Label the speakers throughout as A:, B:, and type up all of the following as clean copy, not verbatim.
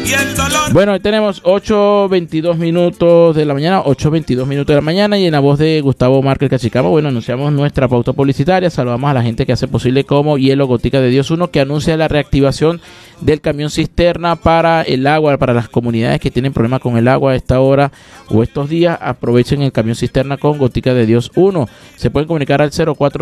A: Bueno, hoy tenemos 8:22 minutos de la mañana, 8:22 minutos de la mañana, y en la voz de Gustavo Márquez Cachicamo, bueno, anunciamos nuestra pauta publicitaria. Saludamos a la gente que hace posible como Hielo Gotica de Dios 1, que anuncia la reactivación del camión cisterna para el agua, para las comunidades que tienen problemas con el agua a esta hora o estos días. Aprovechen el camión cisterna con Gotica de Dios 1. Se pueden comunicar al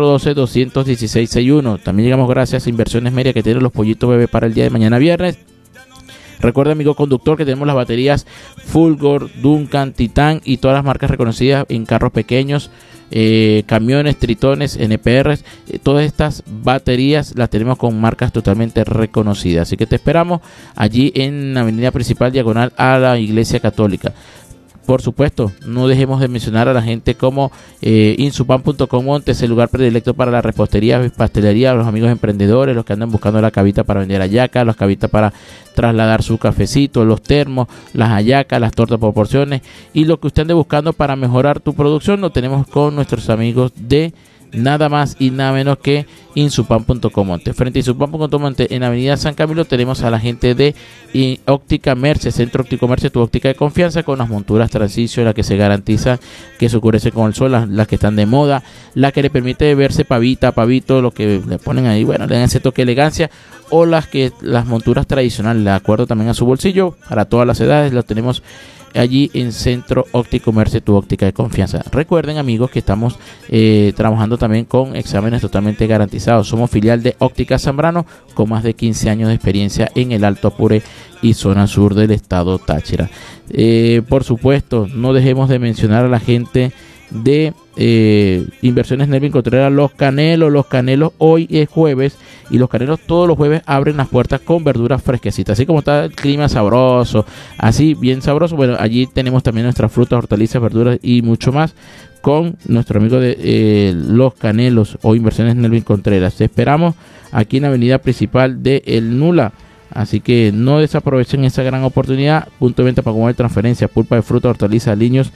A: 0412-216-61. También llegamos gracias a Inversiones Media, que tiene los pollitos bebé para el día de mañana viernes. Recuerda, amigo conductor, que tenemos las baterías Fulgor, Duncan, Titan y todas las marcas reconocidas en carros pequeños, camiones, tritones, NPRs. Todas estas baterías las tenemos con marcas totalmente reconocidas. Así que te esperamos allí en la avenida principal, diagonal a la Iglesia Católica. Por supuesto, no dejemos de mencionar a la gente como Insupan.com Montes, el lugar predilecto para la repostería, pastelería, los amigos emprendedores, los que andan buscando la cabita para vender hallacas, las cabitas para trasladar su cafecito, los termos, las hallacas, las tortas por porciones y lo que usted ande buscando para mejorar tu producción. Lo tenemos con nuestros amigos de nada más y nada menos que Insupan.com Monte. Frente a Insupan.com Monte, en Avenida San Camilo, tenemos a la gente de Óptica Merce, Centro Óptico Merce, tu óptica de confianza, con las monturas Transicio, la que se garantiza que se oscurece con el sol, las que están de moda, la que le permite verse pavito, lo que le ponen ahí, bueno, le dan ese toque de elegancia, o las monturas tradicionales, de acuerdo también a su bolsillo, para todas las edades. Lo tenemos allí en Centro Óptico Merce, tu óptica de confianza. Recuerden, amigos, que estamos trabajando también con exámenes totalmente garantizados. Somos filial de Óptica Zambrano, con más de 15 años de experiencia en el Alto Apure y zona sur del estado Táchira. Por supuesto, no dejemos de mencionar a la gente de Inversiones Nelvin Contreras, Los Canelos hoy es jueves, y Los Canelos todos los jueves abren las puertas con verduras fresquecitas, así como está el clima sabroso, así bien sabroso. Bueno, allí tenemos también nuestras frutas, hortalizas, verduras y mucho más con nuestro amigo de Los Canelos o Inversiones Nelvin Contreras. Te esperamos aquí en la avenida principal de El Nula. Así que no desaprovechen esa gran oportunidad. Punto de venta para comer, transferencia, pulpa de fruta, hortalizas, aliños,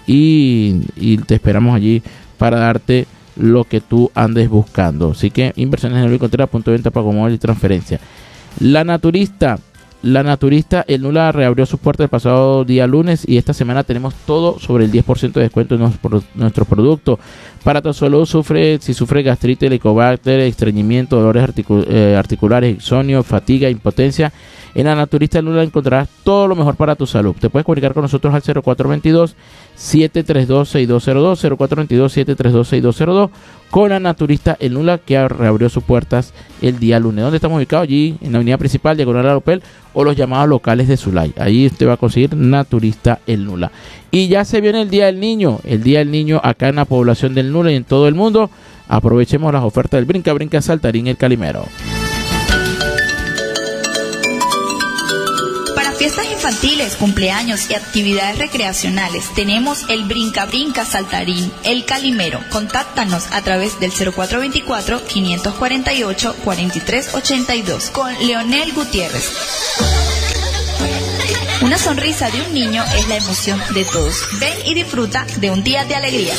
A: y te esperamos allí para darte lo que tú andes buscando. Así que Inversiones Nelvin Contreras, punto de venta para comer y transferencia. La Naturista, el Nula reabrió sus puertas el pasado día lunes, y esta semana tenemos todo sobre el 10% de descuento en nuestros productos. Para tu salud, si sufre gastritis, helicobacter, estreñimiento, dolores articulares, insomnio, fatiga, impotencia, en La Naturista el Nula encontrarás todo lo mejor para tu salud. Te puedes comunicar con nosotros al 0422-732-6202, 0422-732-6202, con La Naturista el Nula, que reabrió sus puertas el día lunes. ¿Dónde estamos ubicados? Allí en la avenida principal, diagonal a Lopel, o los llamados locales de Zulay. Ahí usted va a conseguir Naturista el Nula. Y ya se viene el Día del Niño acá en la población del Nula y en todo el mundo. Aprovechemos las ofertas del Brinca Saltarín el Calimero.
B: Fiestas infantiles, cumpleaños y actividades recreacionales, tenemos el Brinca Saltarín, el Calimero. Contáctanos a través del 0424-548-4382 con Leonel Gutiérrez. Una sonrisa de un niño es la emoción de todos. Ven y disfruta de un día de alegría.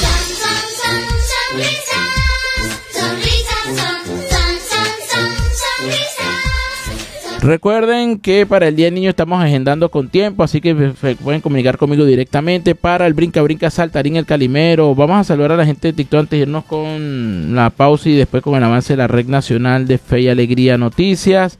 A: Recuerden que para el Día del Niño estamos agendando con tiempo, así que se pueden comunicar conmigo directamente para el Brinca Saltarín el Calimero. Vamos a saludar a la gente de TikTok antes de irnos con la pausa y después con el avance de la Red Nacional de Fe y Alegría Noticias.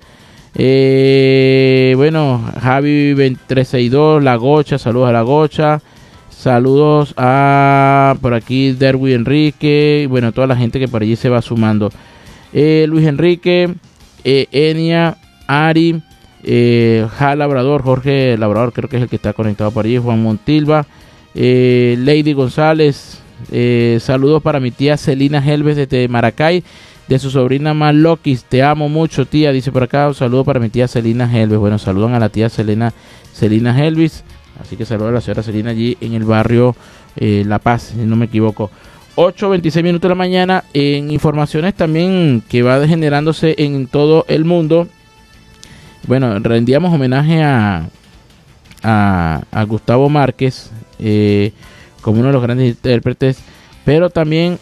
A: Bueno, Javi 2362, La Gocha, saludos a La Gocha. Saludos a por aquí Derwy Enrique, bueno, toda la gente que por allí se va sumando. Luis Enrique, Enia, Ari, Labrador, Jorge Labrador, creo que es el que está conectado por allí, Juan Montilva, Lady González, saludos para mi tía Celina Helves desde Maracay, de su sobrina más Lokis, te amo mucho tía, dice por acá, un saludo para mi tía Celina Helves. Bueno, saludan a la tía Celina Helves, así que saludos a la señora Celina allí en el barrio La Paz, si no me equivoco. 8:26 minutos de la mañana, en informaciones también que va generándose en todo el mundo. Bueno, rendíamos homenaje a Gustavo Márquez como uno de los grandes intérpretes, pero también,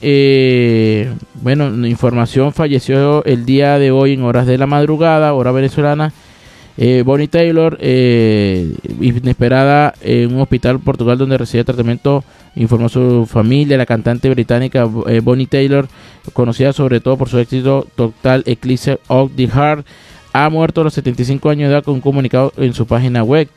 A: bueno, información, falleció el día de hoy en horas de la madrugada, hora venezolana, Bonnie Taylor, inesperada en un hospital en Portugal donde recibía tratamiento, informó su familia. La cantante británica Bonnie Taylor, conocida sobre todo por su éxito Total Eclipse of the Heart, ha muerto a los 75 años de edad, con un comunicado en su página web.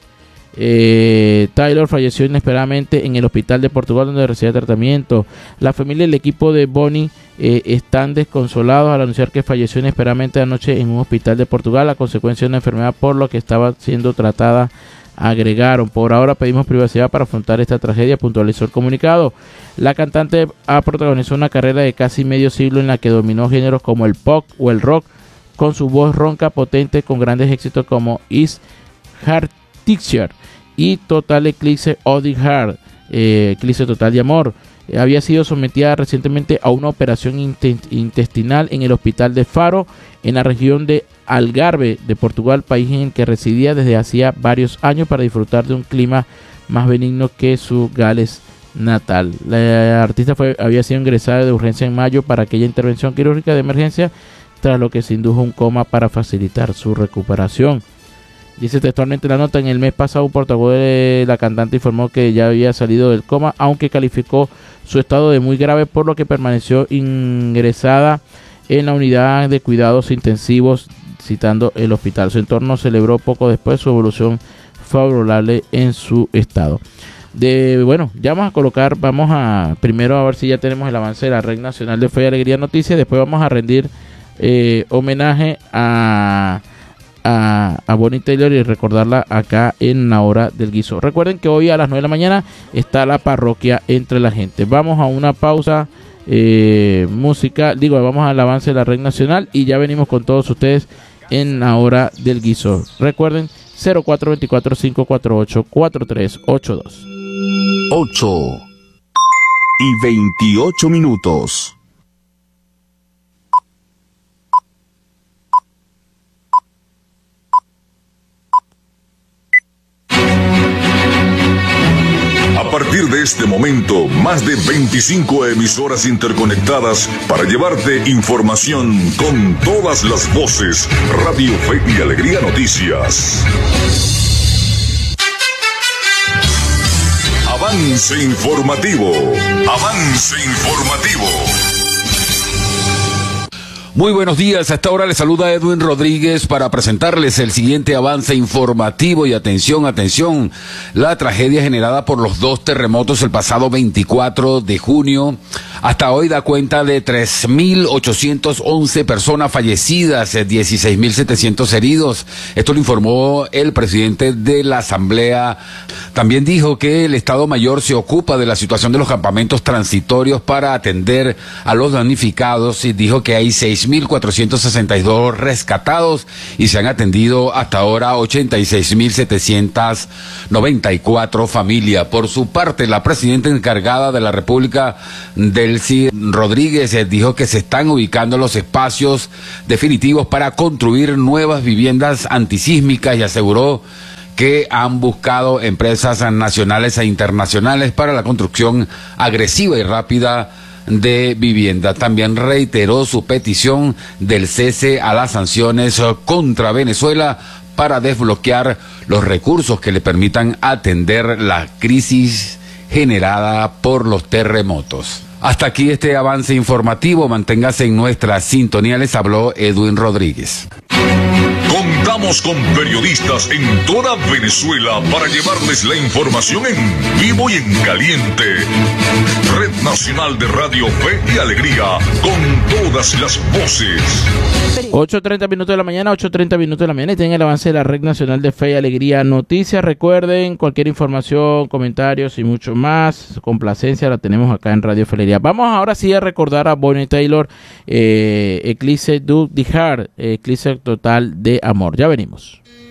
A: Taylor falleció inesperadamente en el hospital de Portugal donde recibía tratamiento. La familia y el equipo de Bonnie están desconsolados al anunciar que falleció inesperadamente anoche en un hospital de Portugal a consecuencia de una enfermedad por lo que estaba siendo tratada. Agregaron: por ahora pedimos privacidad para afrontar esta tragedia, puntualizó el comunicado. La cantante ha protagonizado una carrera de casi medio siglo en la que dominó géneros como el pop o el rock con su voz ronca potente, con grandes éxitos como Is Heart Teacher y Total Eclipse of the Heart, Eclipse Total de Amor. Había sido sometida recientemente a una operación intestinal en el hospital de Faro, en la región de Algarve de Portugal, país en el que residía desde hacía varios años, para disfrutar de un clima más benigno que su Gales natal. La artista había sido ingresada de urgencia en mayo para aquella intervención quirúrgica de emergencia, tras lo que se indujo un coma para facilitar su recuperación. Dice textualmente la nota: en el mes pasado un portavoz de la cantante informó que ya había salido del coma, aunque calificó su estado de muy grave, por lo que permaneció ingresada en la unidad de cuidados intensivos, citando el hospital. Su entorno celebró poco después su evolución favorable en su estado. Bueno, ya vamos a primero a ver si ya tenemos el avance de la Red Nacional de Fe y Alegría Noticias. Después vamos a rendir homenaje a Bonnie Taylor y recordarla acá en la hora del guiso. Recuerden que hoy a las 9 de la mañana está la parroquia Entre la Gente. Vamos a una pausa musical, vamos al avance de la Red Nacional y ya venimos con todos ustedes en la hora del guiso. Recuerden 0424-548-4382.
C: 8:28. A partir de este momento, más de 25 emisoras interconectadas para llevarte información con todas las voces. Radio Fe y Alegría Noticias. Avance informativo. Avance informativo.
D: Muy buenos días, a esta hora les saluda Edwin Rodríguez para presentarles el siguiente avance informativo. Y atención, la tragedia generada por los dos terremotos el pasado 24 de junio hasta hoy da cuenta de 3.811 personas fallecidas, 16.700 heridos. Esto lo informó el presidente de la Asamblea. También dijo que el Estado Mayor se ocupa de la situación de los campamentos transitorios para atender a los damnificados, y dijo que hay 6.462 rescatados y se han atendido hasta ahora 86.794 familias. Por su parte, la presidenta encargada de la República, Delcy Rodríguez, dijo que se están ubicando los espacios definitivos para construir nuevas viviendas antisísmicas y aseguró que han buscado empresas nacionales e internacionales para la construcción agresiva y rápida de vivienda. También reiteró su petición del cese a las sanciones contra Venezuela para desbloquear los recursos que le permitan atender la crisis generada por los terremotos. Hasta aquí este avance informativo. Manténgase en nuestra sintonía. Les habló Edwin Rodríguez.
C: Contamos con periodistas en toda Venezuela para llevarles la información en vivo y en caliente. Red Nacional de Radio Fe y Alegría, con todas las voces.
A: 8:30 minutos de la mañana, 8:30 minutos de la mañana, y tienen el avance de la Red Nacional de Fe y Alegría Noticias. Recuerden, cualquier información, comentarios y mucho más, complacencia la tenemos acá en Radio Fe y Alegría. Vamos ahora sí a recordar a Bonnie Taylor, Eclipse of the Heart, Eclipse Total de Amor. Ya venimos.